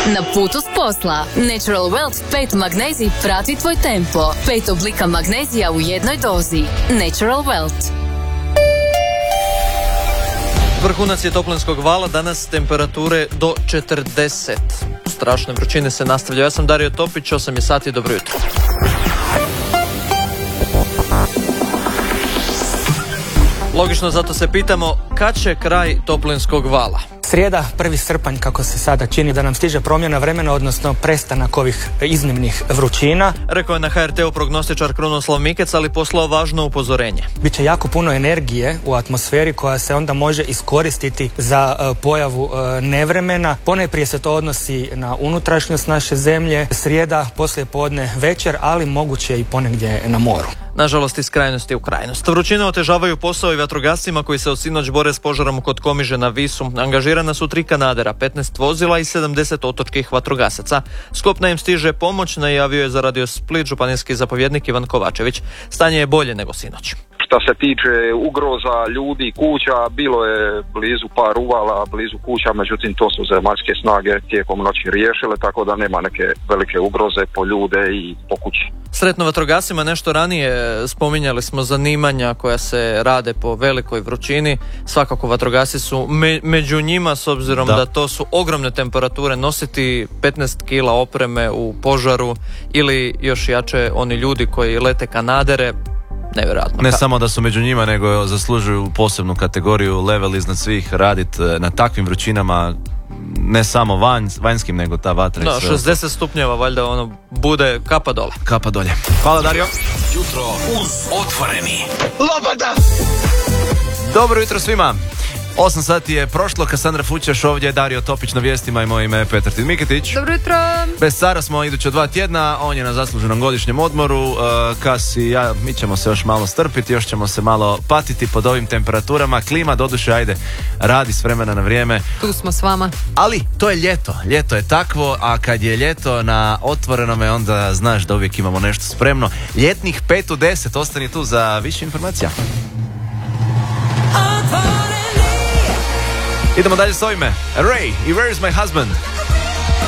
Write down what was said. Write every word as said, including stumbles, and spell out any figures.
Na putu s posla. Natural Wealth pet magnezij prati tvoj tempo. Pet oblika magnezija u jednoj dozi. Natural Wealth. Vrhunac je toplinskog vala, danas temperature do četrdeset. Strašne vrućine se nastavljaju. Ja sam Dario Topić, osam je sati, dobro jutro. Logično, zato se pitamo kad će kraj toplinskog vala. Srijeda, prvi srpanj, kako se sada čini da nam stiže promjena vremena, odnosno prestanak ovih iznimnih vrućina. Rekao je na ha er te u prognostičar Krunoslav Mikec, ali poslao važno upozorenje. Biće jako puno energije u atmosferi koja se onda može iskoristiti za uh, pojavu uh, nevremena. Ponajprije se to odnosi na unutrašnjost naše zemlje, srijeda, poslije podne, večer, ali moguće i ponegdje na moru. Nažalost, iz krajnosti u krajnost. Vrućine otežavaju posao i vatrogascima koji se od sinoć bore s požarom kod Komiže na Visu. Angažirana su tri kanadera, petnaest vozila i sedamdeset otočkih vatrogasaca. S kopna im stiže pomoć, najavio je za Radio Split županijski zapovjednik Ivan Kovačević. Stanje je bolje nego sinoć. Što se tiče ugroza ljudi, kuća, bilo je blizu par uvala, blizu kuća, međutim to su zemaljske snage tijekom noći riješile, tako da nema neke velike ugroze po ljude i po kući. Sretno vatrogasima, nešto ranije spominjali smo zanimanja koja se rade po velikoj vrućini. Svakako vatrogasi su me, među njima, s obzirom da. da to su ogromne temperature, nositi petnaest kila opreme u požaru ili još jače oni ljudi koji lete kanadere. Nevjerojatno. Ne samo da su među njima, nego zaslužuju posebnu kategoriju, level iznad svih, raditi na takvim vrućinama, ne samo vanj, vanjskim, nego ta vatra. No, šezdeset stupnjeva, valjda ono bude kapa dole. Kapa dolje. Hvala, Dario. Jutro uz Otvoreni. Loboda! Dobro jutro svima. osam sati je prošlo, Kasandra Fućeš, ovdje je Dario Topić na vijestima i moje ime je Petar Miketić. Dobro jutro. Bez Sara smo iduća dva tjedna, on je na zasluženom godišnjem odmoru. uh, Kas i ja, mi ćemo se još malo strpiti, još ćemo se malo patiti pod ovim temperaturama. Klima, doduše, ajde, radi s vremena na vrijeme. Tu smo s vama. Ali to je ljeto, ljeto je takvo, a kad je ljeto na Otvorenome, onda znaš da uvijek imamo nešto spremno. Ljetnih pet u deset, ostani tu za više informacija. Idemo dalje s ovime. Ray i Where's My Husband?